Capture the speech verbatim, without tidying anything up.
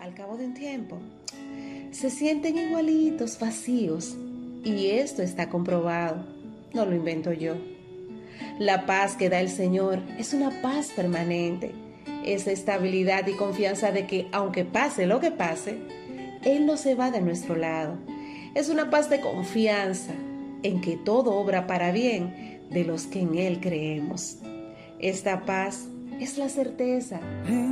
al cabo de un tiempo, se sienten igualitos, vacíos. Y esto está comprobado, no lo invento yo. La paz que da el Señor es una paz permanente, esa estabilidad y confianza de que aunque pase lo que pase, Él no se va de nuestro lado. Es una paz de confianza en que todo obra para bien de los que en Él creemos. Esta paz es la certeza